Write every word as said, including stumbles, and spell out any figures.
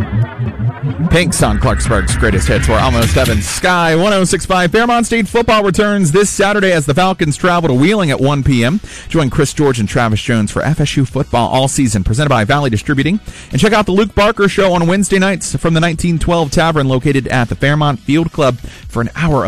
Pink's on Clarksburg's Greatest Hits. We're almost heaven. Sky one oh six point five. Fairmont State football returns this Saturday as the Falcons travel to Wheeling at one p.m. Join Chris George and Travis Jones for F S U football all season, presented by Valley Distributing. And check out the Luke Barker Show on Wednesday nights from the nineteen twelve Tavern located at the Fairmont Field Club for an hour of